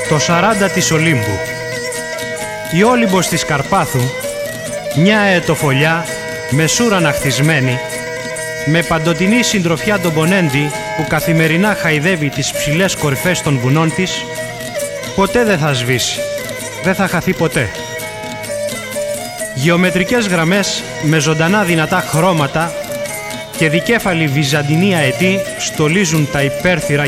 Το 40 της Ολύμπου. Η Όλυμπος της Καρπάθου, μια αετοφολιά με σούρανα χτισμένη, με παντοτινή συντροφιά τον πονέντη που καθημερινά χαϊδεύει τις ψηλές κορυφές των βουνών της, ποτέ δεν θα σβήσει, δεν θα χαθεί ποτέ. Γεωμετρικές γραμμές με ζωντανά δυνατά χρώματα και δικέφαλοι βυζαντινοί αετοί στολίζουν τα υπέρθυρα